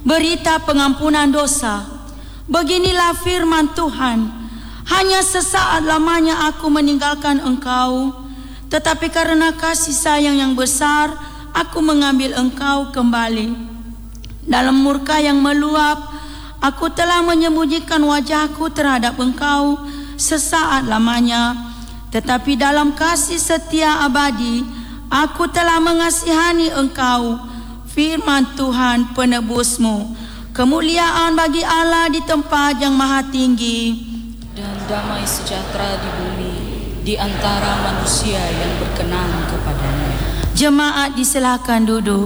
berita pengampunan dosa. Beginilah firman Tuhan, hanya sesaat lamanya aku meninggalkan engkau, tetapi karena kasih sayang yang besar, aku mengambil engkau kembali. Dalam murka yang meluap, aku telah menyembunyikan wajahku terhadap engkau sesaat lamanya, tetapi dalam kasih setia abadi, aku telah mengasihani engkau. Firman Tuhan penebusmu. Kemuliaan bagi Allah di tempat yang maha tinggi, dan damai sejahtera di bumi di antara manusia yang berkenan kepadanya. Jemaat disilakan duduk.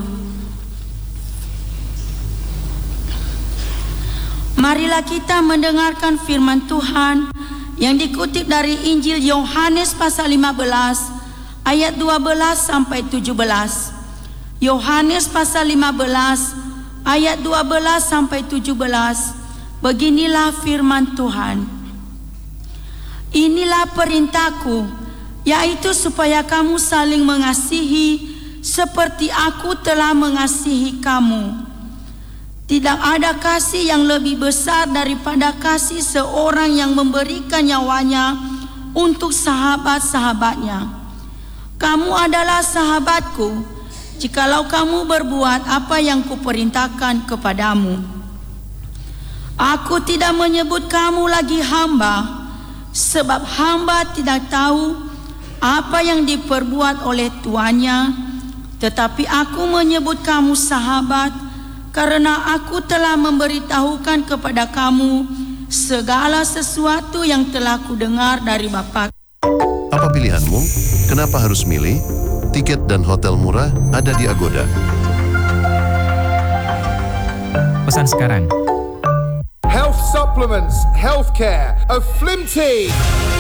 Marilah kita mendengarkan firman Tuhan yang dikutip dari Injil Yohanes pasal 15 ayat 12 sampai 17. Yohanes pasal 15 ayat 12 sampai 17. Beginilah firman Tuhan. Inilah perintahku, yaitu supaya kamu saling mengasihi seperti aku telah mengasihi kamu. Tidak ada kasih yang lebih besar daripada kasih seorang yang memberikan nyawanya untuk sahabat-sahabatnya. Kamu adalah sahabatku jikalau kamu berbuat apa yang kuperintahkan kepadamu. Aku tidak menyebut kamu lagi hamba, sebab hamba tidak tahu apa yang diperbuat oleh tuannya, tetapi aku menyebut kamu sahabat, karena aku telah memberitahukan kepada kamu segala sesuatu yang telah kudengar dari Bapa. Apa pilihanmu? Kenapa harus milih? Tiket dan hotel murah ada di Agoda. Pesan sekarang. Health supplements, healthcare, a Flimty.